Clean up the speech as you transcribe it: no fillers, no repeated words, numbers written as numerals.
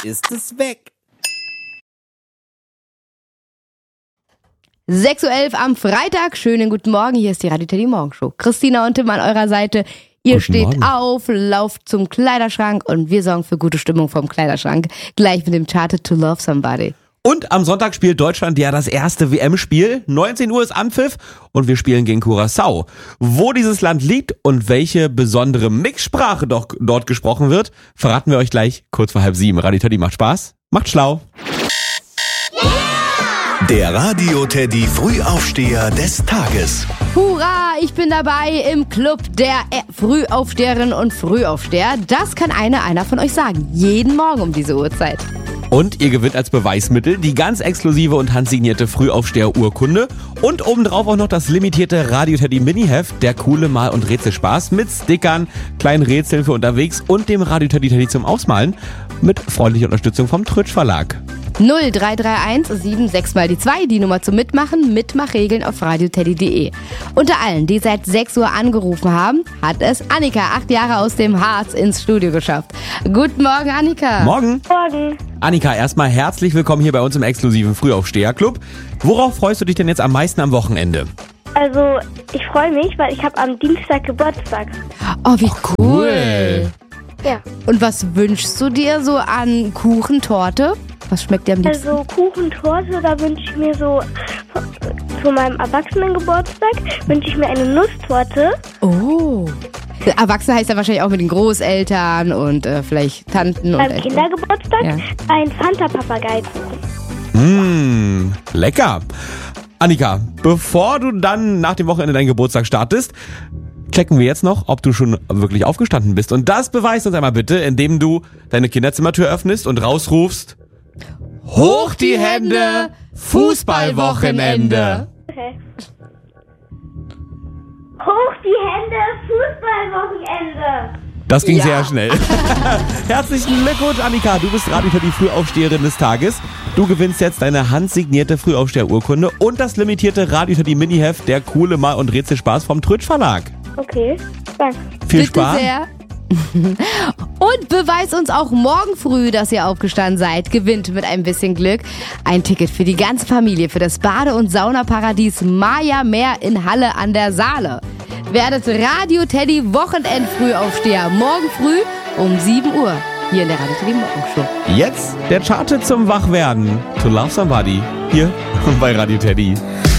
ist es weg. 6:11 Uhr am Freitag. Schönen guten Morgen. Hier ist die Radio Teddy Morgenshow. Christina und Tim an eurer Seite. Ihr Guten steht Morgen. auf, lauft zum Kleiderschrank und wir sorgen für gute Stimmung vom Kleiderschrank. Gleich mit dem Charted to Love Somebody. Und am Sonntag spielt Deutschland ja das erste WM-Spiel. 19 Uhr ist Anpfiff und wir spielen gegen Curaçao. Wo dieses Land liegt und welche besondere Mixsprache doch dort gesprochen wird, verraten wir euch gleich kurz vor 6:30. Radio Teddy macht Spaß, macht schlau. Der Radio Teddy Frühaufsteher des Tages. Hurra, ich bin dabei im Club der Frühaufsteherinnen und Frühaufsteher. Das kann einer von euch sagen. Jeden Morgen um diese Uhrzeit. Und ihr gewinnt als Beweismittel die ganz exklusive und handsignierte Frühaufsteher-Urkunde und obendrauf auch noch das limitierte Radio Teddy Mini-Heft, der coole Mal- und Rätselspaß mit Stickern, kleinen Rätseln für unterwegs und dem Radio Teddy zum Ausmalen mit freundlicher Unterstützung vom Trötsch Verlag. 0331 76 mal die 2, die Nummer zum Mitmachen, Mitmachregeln auf radioteddy.de. Unter allen, die seit 6 Uhr angerufen haben, hat es Annika, 8 Jahre aus dem Harz, ins Studio geschafft. Guten Morgen, Annika. Morgen. Morgen. Annika, erstmal herzlich willkommen hier bei uns im exklusiven Frühaufsteher-Club. Worauf freust du dich denn jetzt am meisten am Wochenende? Also, ich freue mich, weil ich habe am Dienstag Geburtstag. Oh, wie cool. Ja. Und was wünschst du dir so an Kuchen, Torte? Was schmeckt dir am liebsten? Also Kuchen, Torte, da wünsche ich mir so, zu meinem Erwachsenengeburtstag wünsche ich mir eine Nusstorte. Oh. Erwachsene heißt ja wahrscheinlich auch mit den Großeltern und vielleicht Tanten und Beim Eltern. Kindergeburtstag Ja. ein Fanta-Papagei-Kuchen. Lecker. Annika, bevor du dann nach dem Wochenende deinen Geburtstag startest, checken wir jetzt noch, ob du schon wirklich aufgestanden bist. Und das beweist uns einmal bitte, indem du deine Kinderzimmertür öffnest und rausrufst: Hoch die Hände, Fußballwochenende. Okay. Hoch die Hände, Fußballwochenende. Das ging Ja. sehr schnell. Herzlichen Glückwunsch, Annika. Du bist Radio Teddy Frühaufsteherin des Tages. Du gewinnst jetzt deine handsignierte Frühaufsteherurkunde und das limitierte Radio Teddy Mini-Heft, der coole Mal- und Rätselspaß vom Trötsch Verlag. Okay, danke. Viel Bitte Spaß. sehr. Und beweist uns auch morgen früh, dass ihr aufgestanden seid. Gewinnt mit ein bisschen Glück ein Ticket für die ganze Familie für das Bade- und Saunaparadies Maya Meer in Halle an der Saale. Werdet Radio Teddy Wochenendfrühaufsteher morgen früh um 7 Uhr hier in der Radio Teddy Morgenshow. Jetzt der Charted zum Wachwerden. To Love Somebody. Hier bei Radio Teddy.